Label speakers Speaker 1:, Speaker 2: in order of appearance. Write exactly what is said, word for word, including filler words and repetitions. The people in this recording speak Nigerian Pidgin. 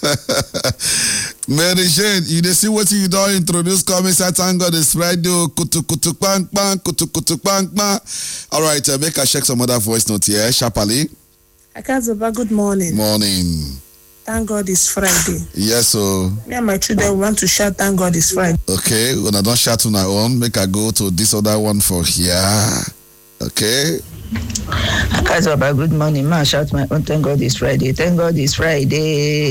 Speaker 1: Mary Jane, you dey see what you don't introduce coming say thank God it's Friday. Kutu kutu bang bang, kutu kutu bang bang. All right, uh, make I check some other voice note here. Sharply.
Speaker 2: Akazoba, good morning.
Speaker 1: Morning.
Speaker 2: Thank God it's Friday.
Speaker 1: Yes, so.
Speaker 2: Me and my children want to shout thank God it's Friday.
Speaker 1: Okay, when I don't shout on my own, make I go to this other one for here. Okay.
Speaker 3: Akazoba, good morning. Ma shout my own thank God it's Friday. Thank God it's Friday.